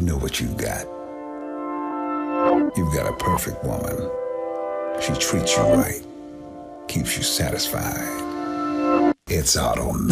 know what you've got. You've got a perfect woman. She treats you right, keeps you satisfied. It's automatic.